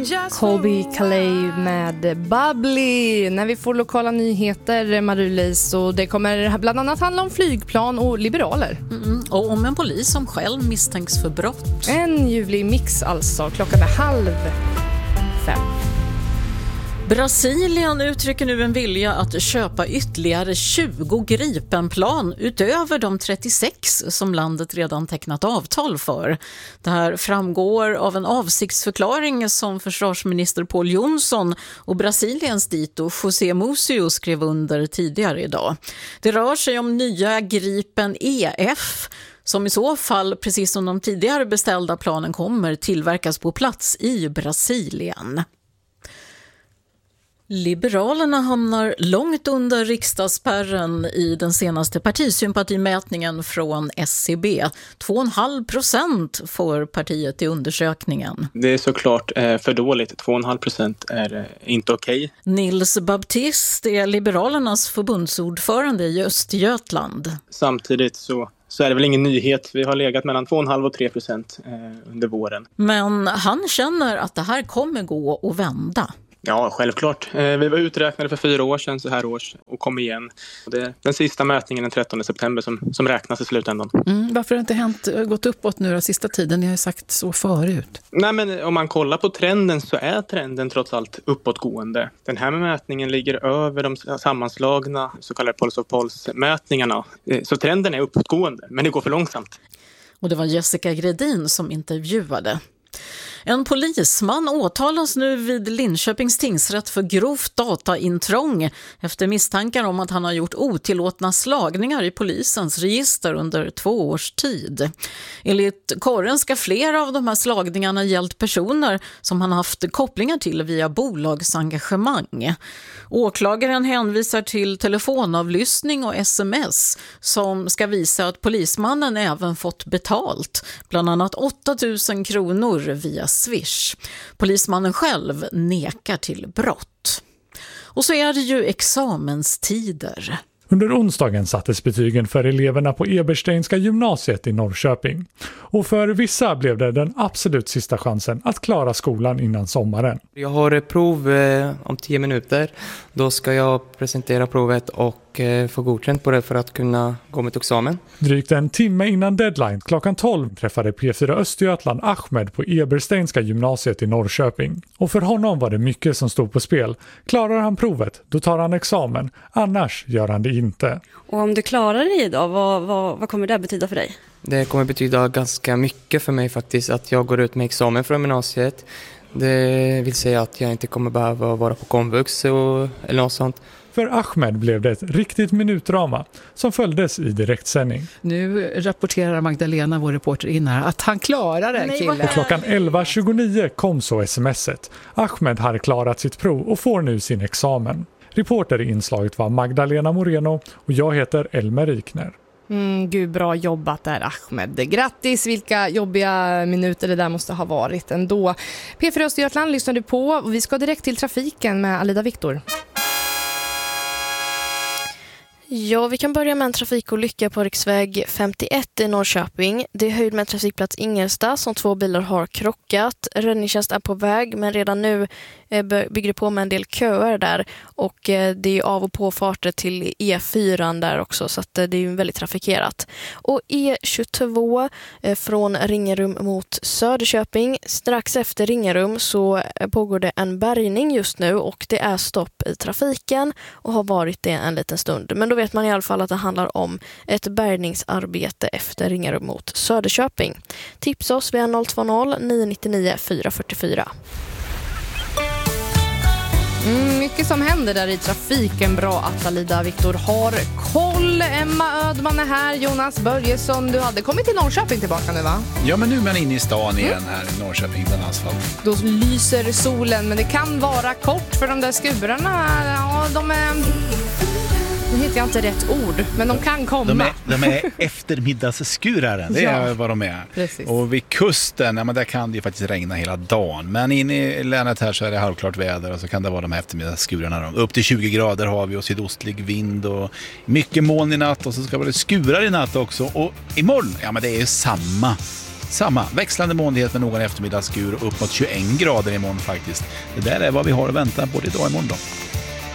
Colby Calais med Bubbly. När vi får lokala nyheter, Marie-Louise, och det kommer bland annat handla om flygplan och liberaler. Och om en polis som själv misstänks för brott. En ljuvlig mix alltså, klockan är 4:30. Brasilien uttrycker nu en vilja att köpa ytterligare 20 Gripenplan utöver de 36 som landet redan tecknat avtal för. Det här framgår av en avsiktsförklaring som försvarsminister Paul Jonsson och Brasiliens dito José Museo skrev under tidigare idag. Det rör sig om nya Gripen EF som i så fall, precis som de tidigare beställda planen, kommer tillverkas på plats i Brasilien. Liberalerna hamnar långt under riksdagsspärren i den senaste partisympatimätningen från SCB. 2,5% får partiet i undersökningen. Det är såklart för dåligt. 2,5% är inte okej. Nils Baptist är Liberalernas förbundsordförande i Östergötland. Samtidigt så är det väl ingen nyhet. Vi har legat mellan 2,5% och 3% under våren. Men han känner att det här kommer gå att vända. Ja, självklart. Vi var uträknade för 4 år sedan så här års och kom igen. Det är den sista mätningen den 13 september som räknas i slutändan. Varför har det inte gått uppåt nu den sista tiden? Ni har ju sagt så förut. Nej, men om man kollar på trenden så är trenden trots allt uppåtgående. Den här mätningen ligger över de sammanslagna så kallade Pulse of Pulse-mätningarna. Så trenden är uppåtgående, men det går för långsamt. Och det var Jessica Gredin som intervjuade. En polisman åtalas nu vid Linköpings tingsrätt för grovt dataintrång efter misstankar om att han har gjort otillåtna slagningar i polisens register under 2 års tid. Enligt kåren ska flera av de här slagningarna gällt personer som han haft kopplingar till via bolagsengagemang. Åklagaren hänvisar till telefonavlyssning och sms som ska visa att polismannen även fått betalt, bland annat 8 000 kronor via Swish. Polismannen själv nekar till brott. Och så är det ju examenstider. Under onsdagen sattes betygen för eleverna på Ebersteinska gymnasiet i Norrköping. Och för vissa blev det den absolut sista chansen att klara skolan innan sommaren. Jag har prov om 10 minuter. Då ska jag presentera provet och få godkänt på det för att kunna gå med examen. Drygt en timme innan deadline, klockan 12, träffade P4 Östergötland Ahmed på Ebersteinska gymnasiet i Norrköping. Och för honom var det mycket som stod på spel. Klarar han provet, då tar han examen. Annars gör han det inte. Och om du klarar det idag, vad kommer det betyda för dig? Det kommer betyda ganska mycket för mig faktiskt att jag går ut med examen från gymnasiet. Det vill säga att jag inte kommer behöva vara på komvux eller något sånt. För Ahmed blev det ett riktigt minutdrama som följdes i direktsändning. Nu rapporterar Magdalena, vår reporter, in här att han klarar det, killen. Och klockan 11.29 kom så smset. Ahmed har klarat sitt prov och får nu sin examen. Reporter i inslaget var Magdalena Moreno och jag heter Elmer Rikner. Gud, bra jobbat där, Ahmed. Grattis, vilka jobbiga minuter det där måste ha varit ändå. P4 Östergötland lyssnar du på och vi ska direkt till trafiken med Alida Viktor. Ja, vi kan börja med en trafikolycka på riksväg 51 i Norrköping. Det är höjd med trafikplats Ingelsta som 2 bilar har krockat. Räddningstjänst är på väg, men redan nu bygger det på med en del köer där. Och det är av- och påfarter till E4 där också, så att det är ju väldigt trafikerat. Och E22 från Ringerum mot Söderköping. Strax efter Ringerum så pågår det en bärgning just nu och det är stopp i trafiken och har varit det en liten stund. Men då vet man i alla fall att det handlar om ett bärgningsarbete efter Ringerum mot Söderköping. Tipsa oss via 020 999 444. Mycket som händer där i trafiken. Bra att Alida Viktor har koll. Emma Ödman är här. Jonas Börjesson, du hade kommit till Norrköping tillbaka nu, va? Ja, men nu är man inne i stan igen här i Norrköping på en asfalt. Då lyser solen, men det kan vara kort för de där skurarna. Ja, de är... Nu hittar jag inte rätt ord, men de kan komma. De är eftermiddagsskurare, det är vad de är. Precis. Och vid kusten, ja, men där kan det ju faktiskt regna hela dagen. Men inne i länet här så är det halvklart väder och så kan det vara de här eftermiddagsskurarna. Upp till 20 grader har vi och sydostlig vind och mycket moln i natt och så ska det vara skurar i natt också. Och imorgon, ja men det är ju samma Samma växlande molnighet med någon eftermiddagsskur och upp mot 21 grader imorgon faktiskt. Det där är vad vi har att vänta både idag och imorgon då.